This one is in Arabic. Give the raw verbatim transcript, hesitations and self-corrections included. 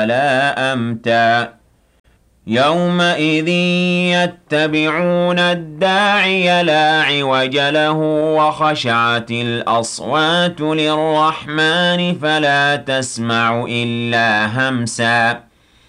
ولا أمتا يومئذ يتبعون الداعي لا عوج له وخشعت الأصوات للرحمن فلا تسمع إلا همسا